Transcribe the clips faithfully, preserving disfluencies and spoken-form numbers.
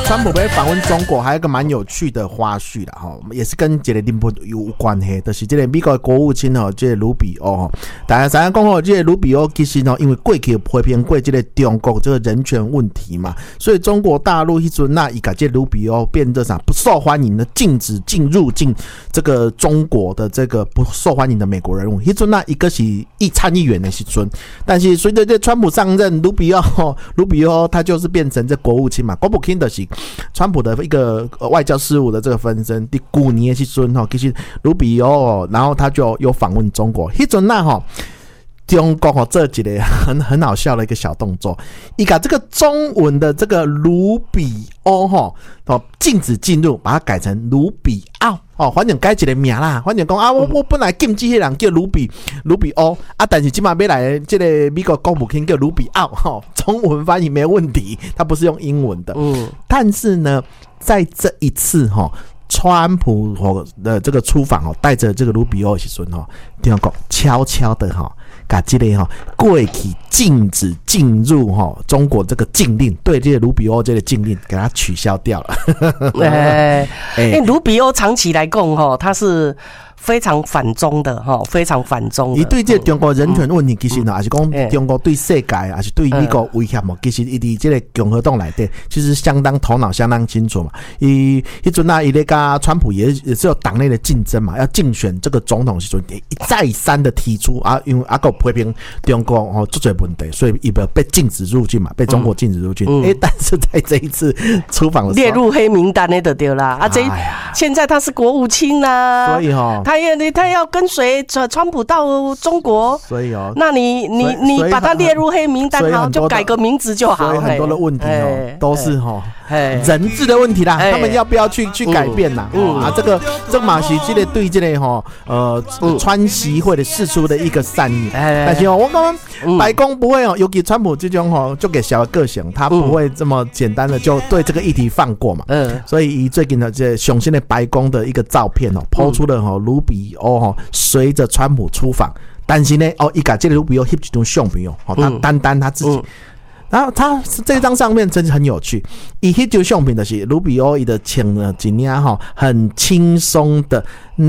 川普被访问中国，还有一个蛮有趣的花絮啦，哈，也是跟这个林普有关系，就是这个美国的国务卿哦，这个卢比欧哈，大家想讲哦，这个卢比欧其实哦，因为过去批评过这个中国这个人权问题嘛，所以中国大陆一阵那一个这卢比欧变得啥不受欢迎的，禁止进入境这个中国的这个不受欢迎的美国人物，一阵那一个是一参议员的时阵，但是随着这川普上任，卢比欧卢比欧他就是变成这国务卿嘛，国务卿的是。川普的一个外交事务的这个分身，第古年的时阵其实卢比欧，然后他就有访问中国。那阵那哈，中国这几个很很好笑的一个小动作，一个这个中文的这个卢比欧哈，哦禁止进入，把它改成卢比奥哦，反正改一个名啦，反正讲啊，我我本来禁止迄人叫卢比卢比欧啊，但是今嘛要来这个美国国务卿叫卢比奥哈，中文翻译没问题，他不是用英文的，嗯，但是呢，在这一次哈。川普的这个出访哦，带着这个卢比欧的时阵哦，听讲悄悄的哈，把这个哈过去禁止进入哈中国这个禁令，对这个卢比欧这个禁令给它取消掉了。 哎哎，卢比欧长期来讲哈，他是。非常反中的哈，非常反中的。伊对这中国人权问题，其实呢，还是讲中国对世界，还是对美国威胁嘛。其实伊伫这个共和党内底，其实相当头脑相当清楚嘛。伊迄阵啊，伊咧跟川普也也是有党内的竞争嘛，要竞选这个总统时阵，一再三的提出啊，因为阿个批评中国哦，做侪问题，所以伊被禁止入境嘛，被中国禁止入境。哎、嗯欸，但是在这一次出访的时候， 列入黑名单的就对啦。啊，这、哎、现在他是国务卿啊， 所以哈、哦。 他也他要跟随川普到中国， 所以哦， 那你你你把他列入黑名单，好就改个名字就好。 所以很多的问题哦，都是哈人治的问题啦，他们要不要去去改变啦？啊，这个这个马西这个对这个哈呃川习会的释出的一个善意，但是哦，我刚刚白宫不会哦，尤其川普这种哈就给小的个性，他不会这么简单的就对这个议题放过嘛。嗯，所以以最近的这雄心的白宫的一个照片哦，抛出了哈卢比欧哈随着川普出访，但是呢哦，一改这个卢比欧翕一张相片哦，他单单他自己。然后他这张上面真是很有趣，以迄张相片的是卢比欧伊的穿了一件哈很轻松的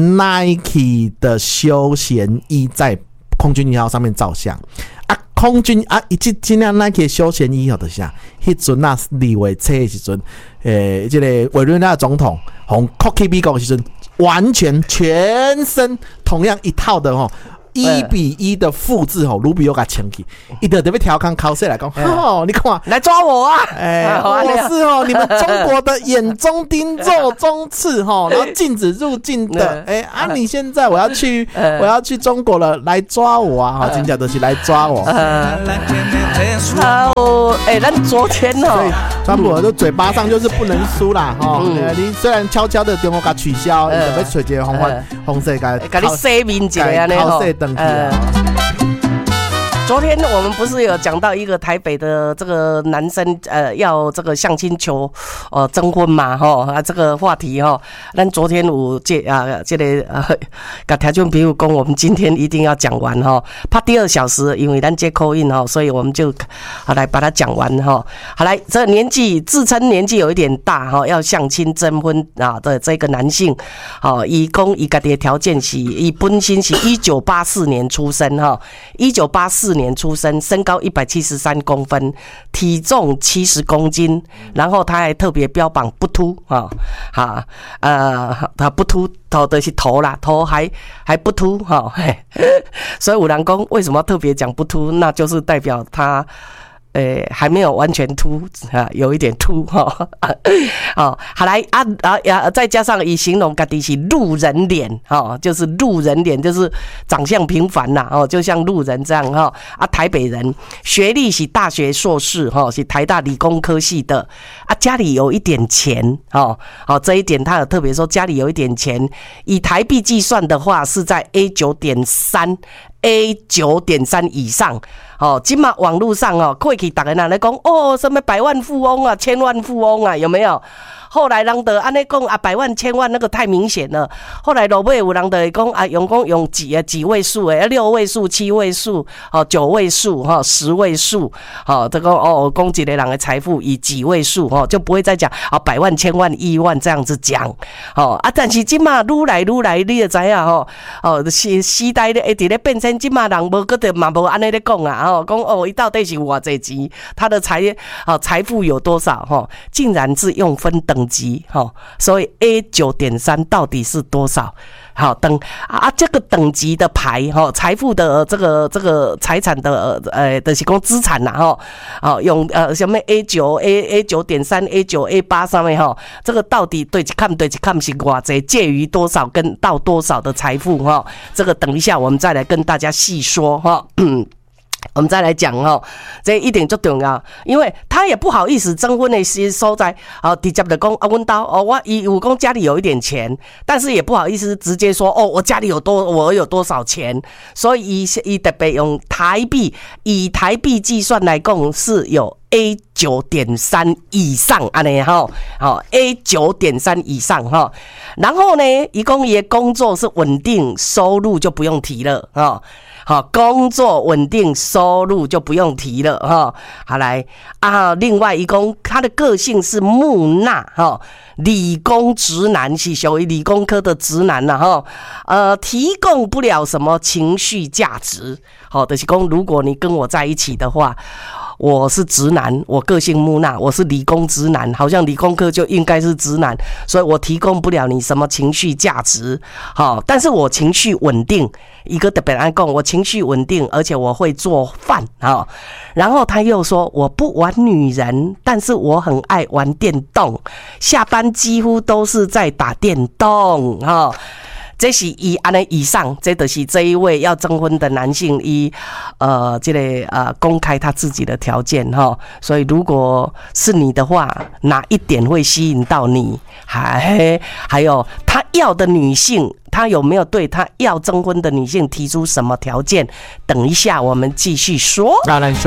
Nike 的休闲衣在空军一号上面照相啊，空军啊一这这辆 Nike 的休闲衣好的像，迄阵那立委车的时阵，诶，这个委内瑞拉总统从 Cocky 美国的时阵，完全全身同样一套的哈。一比一的复制哦，卢比欧给穿起，伊就特别调侃考试来讲，哦，你看来抓我啊！ 哎，我是哦，你们中国的眼中钉、肉中刺哈，然后禁止入境的，哎啊，你现在我要去，我要去中国了，来抓我啊！哈，真正都是来抓我。 好，哎，咱昨天哦， 所以川普的嘴巴上就是不能输啦，哈。你虽然悄悄的中国给取消，你准备找一个方法，方式给给你洗面一个安尼吼。呃，昨天我们不是有讲到一个台北的这个男生呃要这个相亲求呃征婚嘛吼啊这个话题吼，咱昨天有这啊这个呃，甲听众朋友讲，我们今天一定要讲完吼，怕第二小时，因为咱接 call in 吼，所以我们就好来把它讲完吼。好来，这年纪自称年纪有一点大哈，要相亲征婚啊的这个男性，好，伊讲伊家己的条件是，伊本身是一九八四年出生哈，一九八四年出生，身高一百七十三公分，体重七十公斤，然后他还特别标榜不秃啊，哈呃，他不秃。头的是头啦，头还还不秃哈，所以有人讲为什么特别讲不秃，那就是代表他。呃，还没有完全秃啊，有一点秃哈。哦，好来啊啊呀，再加上以形容家己是路人脸哈，就是路人脸，就是长相平凡呐哦，就像路人这样哈。啊，台北人，学历是大学硕士哈，是台大理工科系的啊，家里有一点钱哦，好这一点他有特别说家里有一点钱，以台币计算的话是在 A 九点三。A 九点三 以上，哦，今嘛网络上哦，过去大家人来讲哦，什么百万富翁啊、千万富翁啊，有没有？ 后来人的安尼讲啊，百万千万那个太明显了。后来落尾有人的讲啊，用讲用几啊几位数诶，六位数、七位数、哦九位数、哈十位数，哦这个哦讲一个人的财富以几位数哦，就不会再讲啊百万、千万、亿万这样子讲。哦啊，但是今嘛愈来愈来，你就知影吼哦，时时代咧一直咧变迁，今嘛人无个得嘛无安尼咧讲啊，吼讲哦，伊到底是有偌济钱，他的财哦财富有多少哈？竟然是用分等级哈，所以 A 九点三到底是多少？好等啊，这个等级的牌哈，财富的这个这个财产的呃，就是讲资产呐哈，哦用呃什么 A 九 A A 九点三 A 九 A 八上面哈，这个到底对一看对一看是偌济，介于多少跟到多少的财富哈？这个等一下我们再来跟大家细说哈。我们再来讲哦，这一点就重要，因为他也不好意思征婚的时所在，哦，直接就讲啊，阮兜哦，我伊有讲家里有一点钱，但是也不好意思直接说哦，我家里有多，我有多少钱，所以伊伊特别用台币，以台币计算来讲是有 A 九点三 以上安尼哈，好 A 九点三 以上哈，然后呢，伊讲伊的工作是稳定，收入就不用提了哈。好，工作稳定，收入就不用提了哈。好来啊，另外一公他的个性是木讷哈，理工直男是属于理工科的直男了哈。呃，提供不了什么情绪价值。好，就是讲，如果你跟我在一起的话。我是直男，我个性木讷，我是理工直男，好像理工科就应该是直男，所以我提供不了你什么情绪价值。好，但是我情绪稳定，一个特别爱讲，我情绪稳定，而且我会做饭啊。然后他又说，我不玩女人，但是我很爱玩电动，下班几乎都是在打电动啊。这是以安尼以上，这就是这一位要征婚的男性，以呃这个呃公开他自己的条件哈。所以如果是你的话，哪一点会吸引到你？还还有他要的女性，他有没有对他要征婚的女性提出什么条件？等一下我们继续说。